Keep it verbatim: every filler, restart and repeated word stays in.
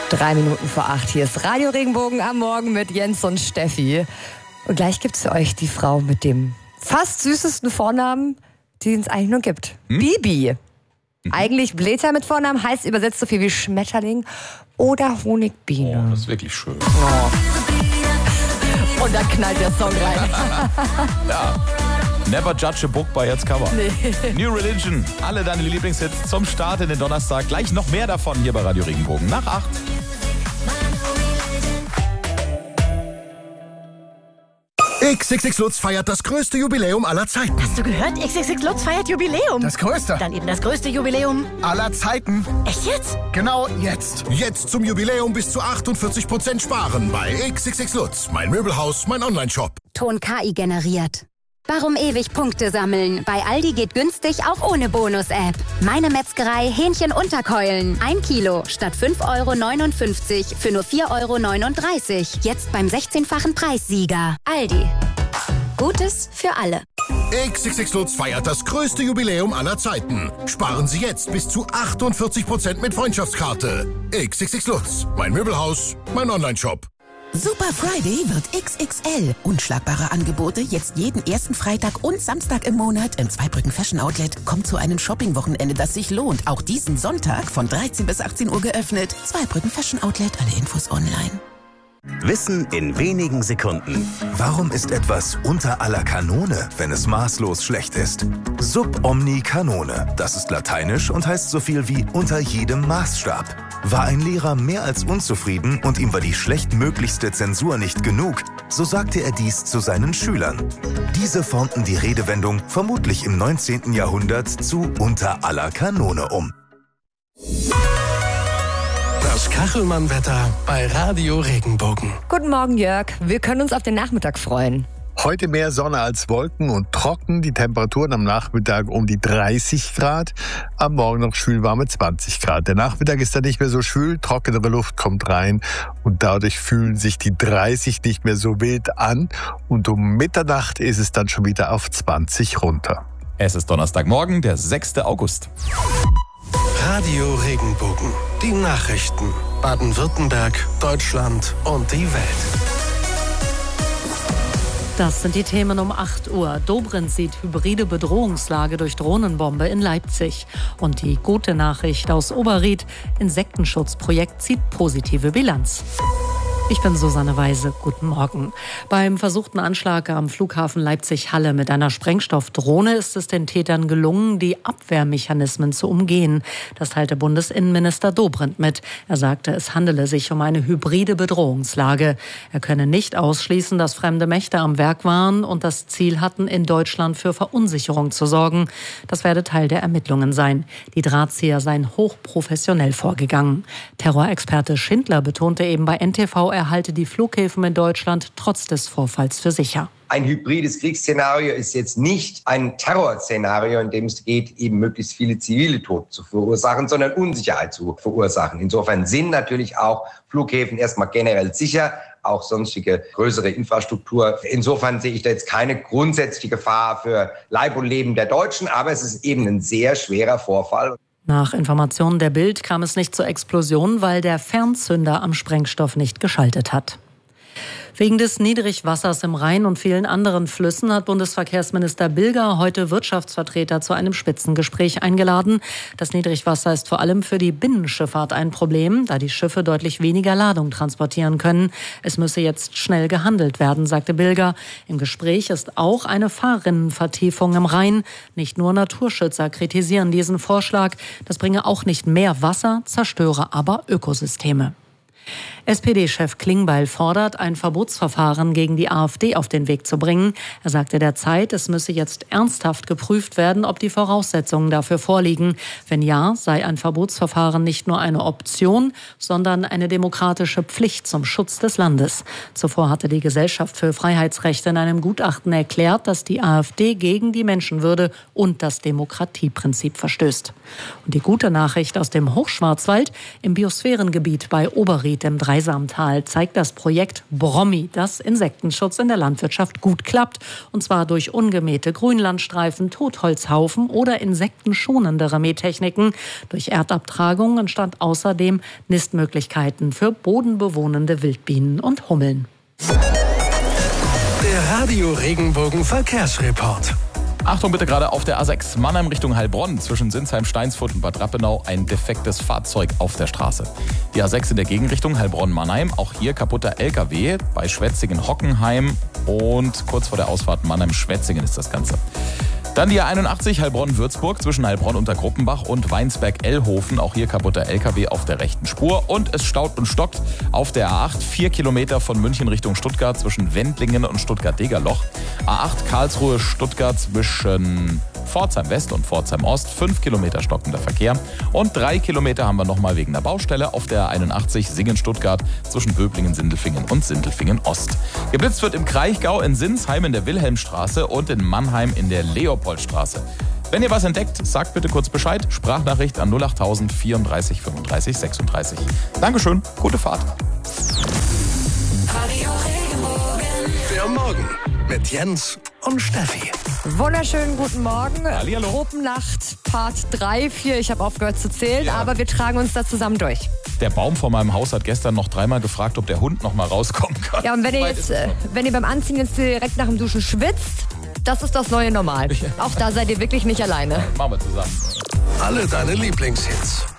Drei Minuten vor acht. Hier ist Radio Regenbogen am Morgen mit Jens und Steffi. Und gleich gibt's für euch die Frau mit dem fast süßesten Vornamen, den es eigentlich nur gibt. Hm? Bibi. Mhm. Eigentlich Blätter mit Vornamen, heißt übersetzt so viel wie Schmetterling oder Honigbiene. Oh, das ist wirklich schön. Oh. Und dann knallt der Song rein. Ja. Never judge a book by its cover. Nee. New Religion. Alle deine Lieblingshits zum Start in den Donnerstag. Gleich noch mehr davon hier bei Radio Regenbogen. Nach acht. X X X Lutz feiert das größte Jubiläum aller Zeiten. Hast du gehört? X X X Lutz feiert Jubiläum. Das größte. Dann eben das größte Jubiläum aller Zeiten. Echt jetzt? Genau jetzt. Jetzt zum Jubiläum bis zu achtundvierzig Prozent sparen bei X X X Lutz. Mein Möbelhaus, mein Onlineshop. Ton K I generiert. Warum ewig Punkte sammeln? Bei Aldi geht günstig auch ohne Bonus-App. Meine Metzgerei Hähnchen-Unterkeulen. Ein Kilo statt fünf Euro neunundfünfzig für nur vier Euro neununddreißig. Jetzt beim sechzehnfachen Preissieger. Aldi. Gutes für alle. X X X Lutz feiert das größte Jubiläum aller Zeiten. Sparen Sie jetzt bis zu achtundvierzig Prozent mit Freundschaftskarte. X X X Lutz. Mein Möbelhaus, mein Onlineshop. Super Friday wird X X L. Unschlagbare Angebote jetzt jeden ersten Freitag und Samstag im Monat im Zweibrücken Fashion Outlet. Kommt zu einem Shopping-Wochenende, das sich lohnt. Auch diesen Sonntag von dreizehn bis achtzehn Uhr geöffnet. Zweibrücken Fashion Outlet, alle Infos online. Wissen in wenigen Sekunden. Warum ist etwas unter aller Kanone, wenn es maßlos schlecht ist? Sub omni canone. Das ist lateinisch und heißt so viel wie unter jedem Maßstab. War ein Lehrer mehr als unzufrieden und ihm war die schlechtmöglichste Zensur nicht genug, so sagte er dies zu seinen Schülern. Diese formten die Redewendung vermutlich im neunzehnten Jahrhundert zu unter aller Kanone um. Das Kachelmann-Wetter bei Radio Regenbogen. Guten Morgen, Jörg. Wir können uns auf den Nachmittag freuen. Heute mehr Sonne als Wolken und trocken. Die Temperaturen am Nachmittag um die dreißig Grad. Am Morgen noch schwülwarme zwanzig Grad. Der Nachmittag ist dann nicht mehr so schwül. Trockenere Luft kommt rein. Und dadurch fühlen sich die dreißig nicht mehr so wild an. Und um Mitternacht ist es dann schon wieder auf zwanzig runter. Es ist Donnerstagmorgen, der sechster August. Radio Regenbogen. Die Nachrichten. Baden-Württemberg, Deutschland und die Welt. Das sind die Themen um acht Uhr. Dobrindt sieht hybride Bedrohungslage durch Drohnenbombe in Leipzig. Und die gute Nachricht aus Oberried: Insektenschutzprojekt zieht positive Bilanz. Ich bin Susanne Weise. Guten Morgen. Beim versuchten Anschlag am Flughafen Leipzig-Halle mit einer Sprengstoffdrohne ist es den Tätern gelungen, die Abwehrmechanismen zu umgehen. Das teilte Bundesinnenminister Dobrindt mit. Er sagte, es handele sich um eine hybride Bedrohungslage. Er könne nicht ausschließen, dass fremde Mächte am Werk waren und das Ziel hatten, in Deutschland für Verunsicherung zu sorgen. Das werde Teil der Ermittlungen sein. Die Drahtzieher seien hochprofessionell vorgegangen. Terrorexperte Schindler betonte eben bei N T V, er halte die Flughäfen in Deutschland trotz des Vorfalls für sicher. Ein hybrides Kriegsszenario ist jetzt nicht ein Terrorszenario, in dem es geht, eben möglichst viele zivile Tote zu verursachen, sondern Unsicherheit zu verursachen. Insofern sind natürlich auch Flughäfen erstmal generell sicher, auch sonstige größere Infrastruktur. Insofern sehe ich da jetzt keine grundsätzliche Gefahr für Leib und Leben der Deutschen, aber es ist eben ein sehr schwerer Vorfall. Nach Informationen der Bild kam es nicht zur Explosion, weil der Fernzünder am Sprengstoff nicht geschaltet hat. Wegen des Niedrigwassers im Rhein und vielen anderen Flüssen hat Bundesverkehrsminister Bilger heute Wirtschaftsvertreter zu einem Spitzengespräch eingeladen. Das Niedrigwasser ist vor allem für die Binnenschifffahrt ein Problem, da die Schiffe deutlich weniger Ladung transportieren können. Es müsse jetzt schnell gehandelt werden, sagte Bilger. Im Gespräch ist auch eine Fahrrinnenvertiefung im Rhein. Nicht nur Naturschützer kritisieren diesen Vorschlag. Das bringe auch nicht mehr Wasser, zerstöre aber Ökosysteme. S P D-Chef Klingbeil fordert, ein Verbotsverfahren gegen die AfD auf den Weg zu bringen. Er sagte der Zeit, es müsse jetzt ernsthaft geprüft werden, ob die Voraussetzungen dafür vorliegen. Wenn ja, sei ein Verbotsverfahren nicht nur eine Option, sondern eine demokratische Pflicht zum Schutz des Landes. Zuvor hatte die Gesellschaft für Freiheitsrechte in einem Gutachten erklärt, dass die AfD gegen die Menschenwürde und das Demokratieprinzip verstößt. Und die gute Nachricht aus dem Hochschwarzwald: im Biosphärengebiet bei Oberried im Dreisamtal zeigt das Projekt Brommi, dass Insektenschutz in der Landwirtschaft gut klappt. Und zwar durch ungemähte Grünlandstreifen, Totholzhaufen oder insektenschonendere Mähtechniken. Durch Erdabtragung entstand außerdem Nistmöglichkeiten für bodenbewohnende Wildbienen und Hummeln. Der Radio Regenbogen Verkehrsreport. Achtung bitte, gerade auf der A sechs Mannheim Richtung Heilbronn zwischen Sinsheim, Steinsfurt und Bad Rappenau ein defektes Fahrzeug auf der Straße. Die A sechs in der Gegenrichtung Heilbronn-Mannheim, auch hier kaputter L K W bei Schwetzingen-Hockenheim und kurz vor der Ausfahrt Mannheim-Schwetzingen ist das Ganze. Dann die A einundachtzig Heilbronn-Würzburg zwischen Heilbronn unter Gruppenbach und Weinsberg-Ellhofen. Auch hier kaputter L K W auf der rechten Spur. Und es staut und stockt auf der A acht, vier Kilometer von München Richtung Stuttgart zwischen Wendlingen und Stuttgart-Degerloch. A acht Karlsruhe-Stuttgart zwischen Pforzheim West und Pforzheim Ost, fünf Kilometer stockender Verkehr. Und drei Kilometer haben wir nochmal wegen der Baustelle auf der A einundachtzig Singen-Stuttgart zwischen Böblingen, Sindelfingen und Sindelfingen Ost. Geblitzt wird im Kraichgau, in Sinsheim in der Wilhelmstraße und in Mannheim in der Leopoldstraße. Wenn ihr was entdeckt, sagt bitte kurz Bescheid. Sprachnachricht an null achttausend vierunddreißig fünfunddreißig sechsunddreißig. Dankeschön, gute Fahrt. Der Morgen mit Jens und Steffi. Wunderschönen guten Morgen. Hallihallo. Tropennacht Part drei, vier. Ich habe aufgehört zu zählen, ja. aber wir tragen uns da zusammen durch. Der Baum vor meinem Haus hat gestern noch dreimal gefragt, ob der Hund noch mal rauskommen kann. Ja, und wenn ihr jetzt, äh, wenn ihr beim Anziehen jetzt direkt nach dem Duschen schwitzt, das ist das neue Normal. Auch da seid ihr wirklich nicht alleine. Machen wir zusammen. Alle deine Lieblingshits.